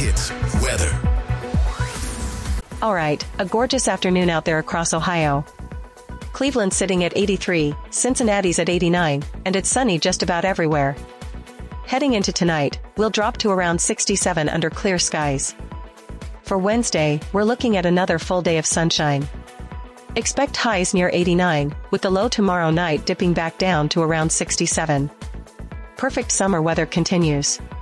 It's weather. All right, a gorgeous afternoon out there across Ohio. Cleveland's sitting at 83, Cincinnati's at 89, and it's sunny just about everywhere. Heading into tonight, we'll drop to around 67 under clear skies. For Wednesday, we're looking at another full day of sunshine. Expect highs near 89, with the low tomorrow night dipping back down to around 67. Perfect summer weather continues.